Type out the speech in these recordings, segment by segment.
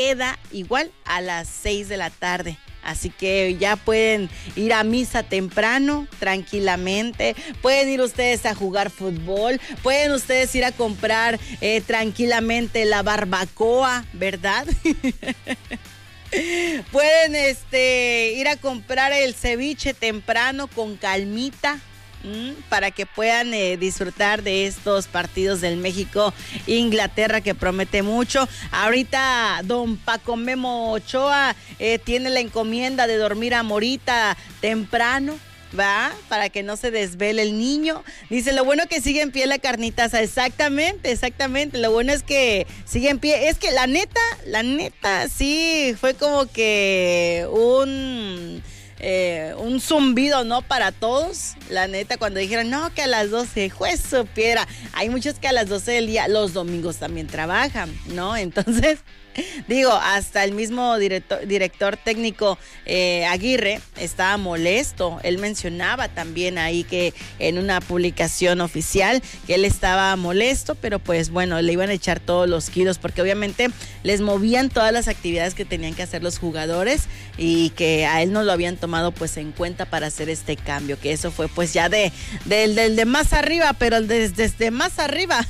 queda igual a las 6 de la tarde. Así que ya pueden ir a misa temprano, tranquilamente. Pueden ir ustedes a jugar fútbol. Pueden ustedes ir a comprar tranquilamente la barbacoa, ¿verdad? Pueden ir a comprar el ceviche temprano con calmita. Para que puedan disfrutar de estos partidos del México-Inglaterra que promete mucho. Ahorita don Paco Memo Ochoa tiene la encomienda de dormir a Morita temprano, ¿va? Para que no se desvele el niño. Dice, lo bueno que sigue en pie la carnita asada. Exactamente. Lo bueno es que sigue en pie. Es que la neta, sí, fue como que un zumbido, ¿no? Para todos, la neta, cuando dijeron, no, que a las 12, juez supiera. Hay muchos que a las 12 del día, los domingos también trabajan, ¿no? Entonces, digo, hasta el mismo director técnico Aguirre estaba molesto. Él mencionaba también ahí que en una publicación oficial que él estaba molesto, pero pues bueno, le iban a echar todos los kilos porque obviamente les movían todas las actividades que tenían que hacer los jugadores y que a él no lo habían tomado pues en cuenta para hacer este cambio, que eso fue pues ya de más arriba, pero desde más arriba.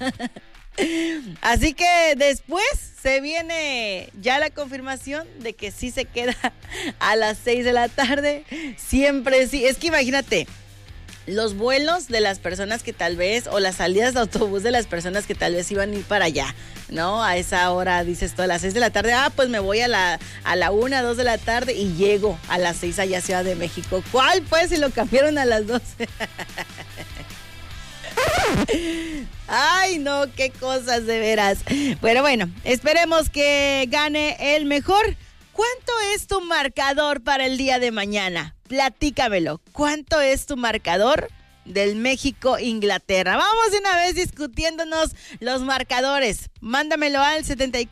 Así que después se viene ya la confirmación de que sí se queda a las 6 de la tarde. Siempre sí. Es que imagínate, los vuelos de las personas que tal vez, o las salidas de autobús de las personas que tal vez iban a ir para allá, ¿no? A esa hora dices tú a las 6 de la tarde, pues me voy a la 1, 2 de la tarde y llego a las 6 allá a Ciudad de México. ¿Cuál pues si lo cambiaron a las 12? Ay, no, qué cosas de veras. Bueno, esperemos que gane el mejor. ¿Cuánto es tu marcador para el día de mañana? Platícamelo. ¿Cuánto es tu marcador del México-Inglaterra? Vamos de una vez discutiéndonos los marcadores. Mándamelo al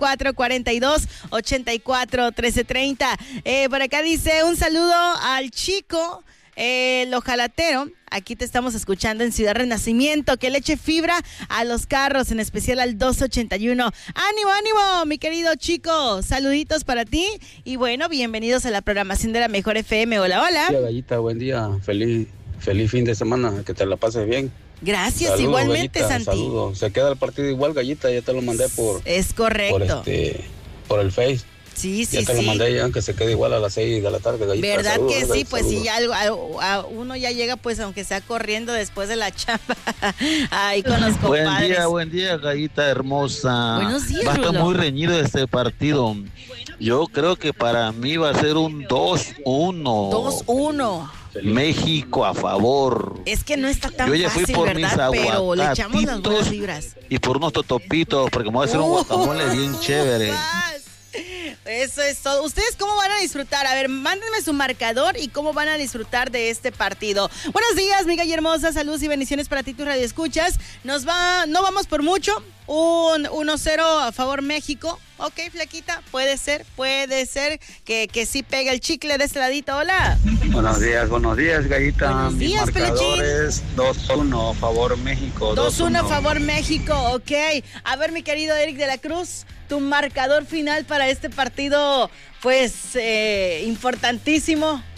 7442-841330. Por acá dice, un saludo al chico, el ojalatero. Aquí te estamos escuchando en Ciudad Renacimiento, que le eche fibra a los carros, en especial al 281. ¡Ánimo, mi querido chico! Saluditos para ti y bueno, bienvenidos a la programación de la Mejor FM. Hola. Hola, Gallita, buen día. Feliz fin de semana, que te la pases bien. Gracias, saludos, igualmente, Gallita, Santi. Saludos. Se queda el partido igual, Gallita, ya te lo mandé por... Es correcto. Por el Face. Sí. Ya te lo mandé ya, que se quede igual a las 6 de la tarde, Gallita. ¿Verdad saludos, que sí? Pues saludos. sí, ya uno ya llega, pues aunque sea corriendo después de la chamba, ahí con los compadres. Buen día, Gallita hermosa. Buenos días, va a estar Rulo. muy reñido este partido. Yo creo que para mí va a ser un 2-1. 2-1. México a favor. Es que no está tan Yo ya fui fácil, por ¿verdad? mis Pero le echamos las buenas aguacatitos vibras. y por unos totopitos, porque me voy a hacer un guacamole bien chévere. Eso es todo. ¿Ustedes cómo van a disfrutar? A ver, mándenme su marcador y cómo van a disfrutar de este partido. Buenos días, mi Galla hermosa. Saludos y bendiciones para ti, tus radioescuchas. No vamos por mucho. Un 1-0 a favor México. Ok, flaquita, puede ser que sí pega el chicle de este ladito. Hola. Buenos días, Gallita. Buenos días, Mi marcador es 2-1 a favor México. 2-1 a favor México, ok. A ver, mi querido Eric de la Cruz, tu marcador final para este partido, pues, importantísimo.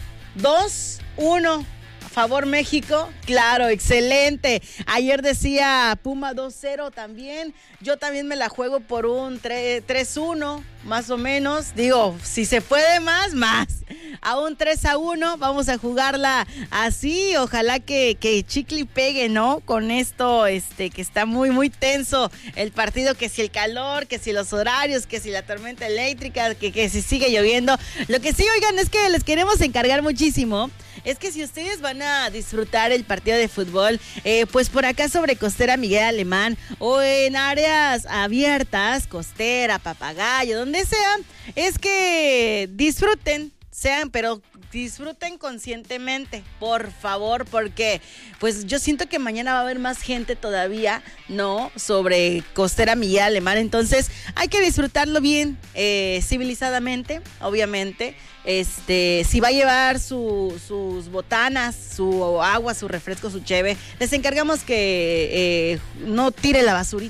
2-1 a favor México. Claro, excelente. Ayer decía Puma 2-0 también. Yo también me la juego por un 3-1, más o menos. Digo, si se puede más. A un 3-1, vamos a jugarla así. Ojalá que Chicli pegue, ¿no? Con esto, que está muy, muy tenso el partido, que si el calor, que si los horarios, que si la tormenta eléctrica, que si sigue lloviendo. Lo que sí, oigan, es que les queremos encargar muchísimo. Es que si ustedes van a disfrutar el partido de fútbol, pues por acá sobre Costera Miguel Alemán o en áreas abiertas, Costera, Papagayo, donde sea, es que disfruten, pero disfruten conscientemente, por favor, porque pues yo siento que mañana va a haber más gente todavía, ¿no? Sobre Costera Miguel Alemán, entonces hay que disfrutarlo bien, civilizadamente, obviamente. Si va a llevar sus botanas, su agua, su refresco, su cheve, les encargamos que no tire la basurita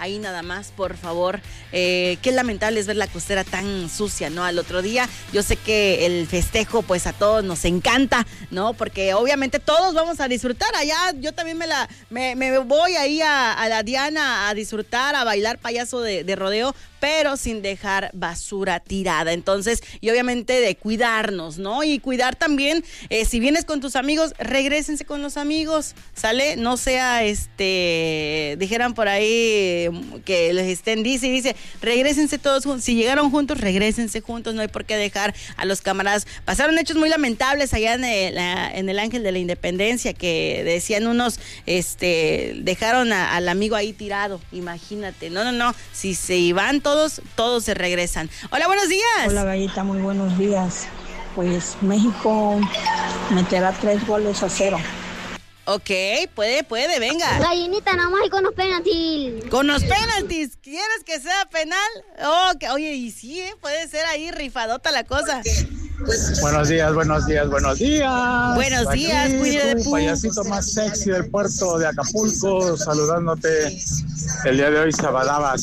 ahí nada más, por favor. Qué lamentable es ver la costera tan sucia, ¿no? Al otro día, yo sé que el festejo, pues a todos nos encanta, ¿no? Porque obviamente todos vamos a disfrutar allá. Yo también me voy ahí a la Diana a disfrutar, a bailar payaso de rodeo, pero sin dejar basura tirada. Entonces, y obviamente de cuidarnos, ¿no? Y cuidar también, si vienes con tus amigos, regrésense con los amigos, ¿sale? No sea, dijeran por ahí que les estén, dice, regrésense todos juntos. Si llegaron juntos, regrésense juntos, no hay por qué dejar a los camaradas. Pasaron hechos muy lamentables allá en el Ángel de la Independencia, que decían unos, dejaron al amigo ahí tirado, imagínate. No, si se iban todos se regresan. Hola, buenos días. Hola, Gallita, muy buenos días. Pues México meterá 3-0. Ok, puede, venga. Gallinita, nada más y con los penaltis. Con los penaltis, ¿quieres que sea penal? Oh, oye, y sí, puede ser ahí rifadota la cosa. Buenos días. Buenos días, Winnie the Pooh. Payasito más sexy del puerto de Acapulco, saludándote el día de hoy, Sabadaba.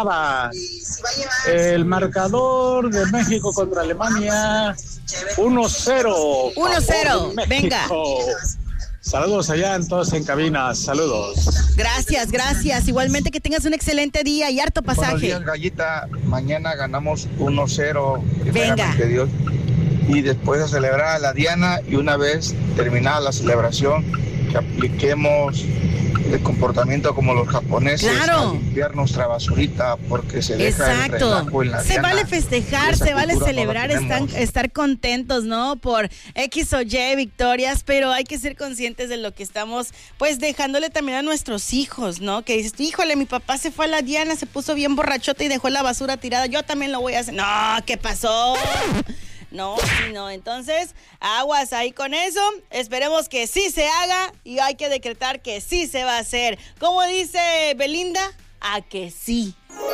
El marcador de México contra Alemania, 1-0. 1-0, venga. Saludos allá entonces en cabina, saludos. Gracias. Igualmente que tengas un excelente día y harto pasaje. Buenos días, Gallita. Mañana ganamos 1-0. Venga. Dios. Y después a celebrar a la Diana, y una vez terminada la celebración, que apliquemos el comportamiento como los japoneses, claro, a limpiar nuestra basurita, porque se deja el relajo en la se Diana. Vale festejar, se vale celebrar, no estar contentos, ¿no? Por X o Y victorias, pero hay que ser conscientes de lo que estamos, pues, dejándole también a nuestros hijos, ¿no? Que dices, híjole, mi papá se fue a la Diana, se puso bien borrachota y dejó la basura tirada, yo también lo voy a hacer. No, ¿qué pasó? No, entonces aguas ahí con eso, esperemos que sí se haga y hay que decretar que sí se va a hacer. ¿Cómo dice Belinda? A que sí.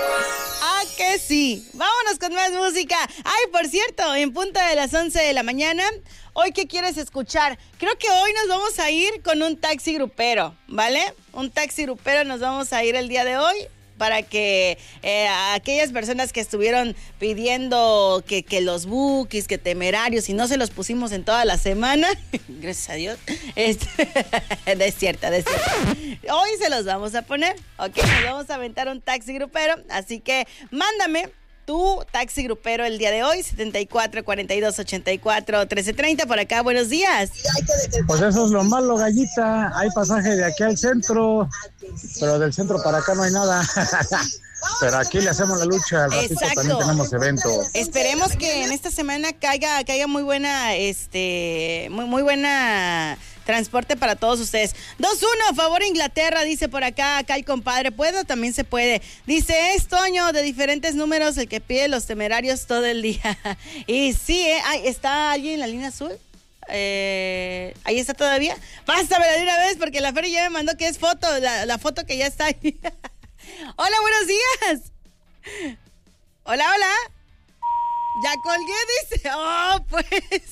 Vámonos con más música. Ay, por cierto, en punta de las 11 de la mañana, ¿hoy qué quieres escuchar? Creo que hoy nos vamos a ir con un taxi grupero, ¿vale? Un taxi grupero nos vamos a ir el día de hoy, para que aquellas personas que estuvieron pidiendo que los Bukis, que Temerarios, y no se los pusimos en toda la semana, gracias a Dios, es cierto. Hoy se los vamos a poner, ok, nos vamos a aventar un taxi grupero, así que mándame tu taxi grupero el día de hoy, 74-42-84-1330, por acá, buenos días. Pues eso es lo malo, Gallita, hay pasaje de aquí al centro, pero del centro para acá no hay nada. Pero aquí le hacemos la lucha, al ratito también tenemos evento. Esperemos que en esta semana caiga muy buena, muy buena transporte para todos ustedes. 2-1, favor Inglaterra, dice por acá el compadre. ¿Puedo? También se puede. Dice, es Toño, de diferentes números, el que pide los Temerarios todo el día. Y sí, ¿está alguien en la línea azul? Ahí está todavía. Pásamela de una vez porque la Ferry ya me mandó que es foto, la foto que ya está ahí. Hola, buenos días. Hola. Ya colgué, dice. Oh, pues.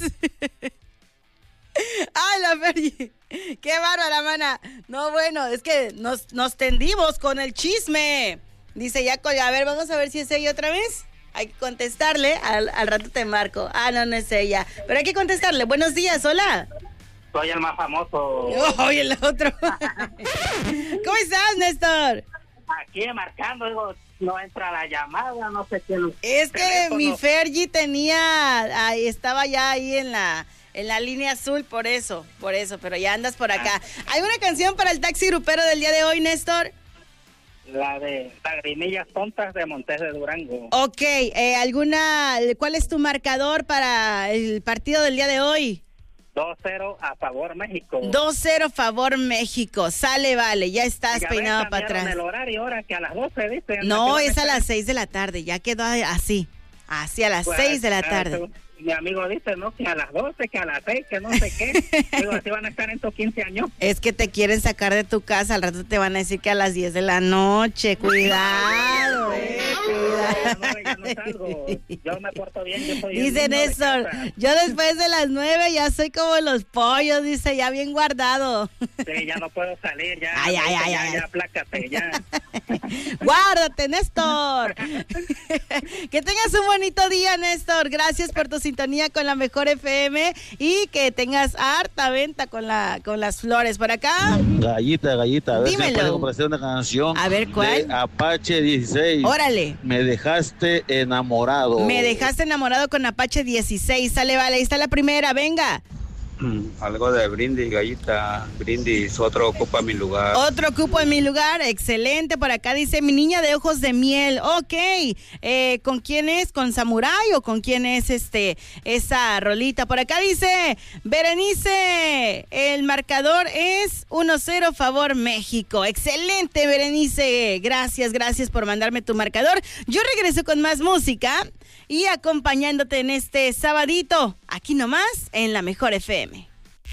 Ay, la Fergie, qué bárbara, mana. No, bueno, es que nos tendimos con el chisme. Dice, ya colgué. A ver, vamos a ver si es ella otra vez. Hay que contestarle, al rato te marco. No es ella, pero hay que contestarle. Buenos días, hola. Soy el más famoso. Oye, el otro. ¿Cómo estás, Néstor? Aquí marcando, digo, no entra la llamada, no sé quién. Es que mi Fergie estaba ya ahí en la línea azul, por eso, pero ya andas por acá. ¿Hay una canción para el taxi grupero del día de hoy, Néstor? La de Lagrimillas Tontas de Montes de Durango. Ok, ¿cuál es tu marcador para el partido del día de hoy? 2-0 a favor México. 2-0 favor México. Sale, vale, ya estás peinado para atrás. El horario ahora que a las 12, ¿viste? No, es a las 6 de la tarde, ya quedó así a las 6 de la tarde. mi amigo dice, no, que a las 12, que a las 6, que no sé qué. Digo, así van a estar en estos 15 años. Es que te quieren sacar de tu casa, al rato te van a decir que a las 10 de la noche. Cuidado, cuidado. Ya no salgo. Yo me porto bien, yo soy Dice Néstor, yo después de las 9 ya soy como los pollos, dice, ya bien guardado. Sí, ya no puedo salir, ya. Ay. Ya, aplácate, ya. Guárdate, Néstor. Que tengas un bonito día, Néstor. Gracias por tu sintonía con la Mejor FM y que tengas harta venta con las flores. Por acá. Gallita, a ver dímelo. si me puedes ofrecer una canción. A ver, ¿cuál? De Apache 16. Órale. Me dejaste enamorado. Me dejaste enamorado con Apache 16. Sale, vale, ahí está la primera, venga. Algo de Brindis, Gallita. Brindis, otro ocupa mi lugar. Otro cupo en mi lugar, excelente. Por acá dice, mi niña de ojos de miel. Ok, ¿con quién es? ¿Con Samurai o con quién es esa rolita? Por acá dice, Berenice, el marcador es 1-0 favor México. Excelente, Berenice. Gracias por mandarme tu marcador. Yo regreso con más música y acompañándote en este sabadito, aquí nomás, en la Mejor FM.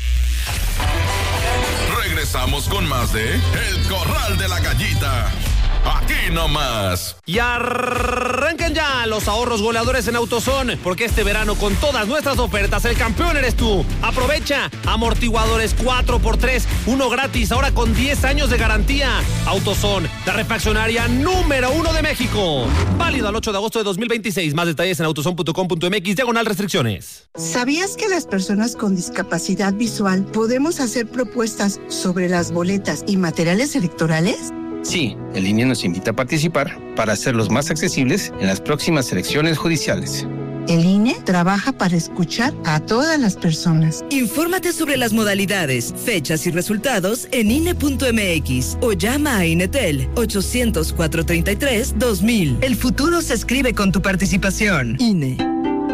Regresamos con más de El Corral de la Gallita. Aquí nomás. Y arranquen ya los ahorros goleadores en AutoZone, porque este verano con todas nuestras ofertas el campeón eres tú. Aprovecha amortiguadores 4x3, uno gratis, ahora con 10 años de garantía. AutoZone, la refaccionaria número 1 de México. Válido al 8 de agosto de 2026. Más detalles en autozone.com.mx/restricciones. ¿Sabías que las personas con discapacidad visual podemos hacer propuestas sobre las boletas y materiales electorales? Sí, el INE nos invita a participar para hacerlos más accesibles en las próximas elecciones judiciales. El INE trabaja para escuchar a todas las personas. Infórmate sobre las modalidades, fechas y resultados en INE.mx o llama a INETEL 800-433-2000. El futuro se escribe con tu participación. INE.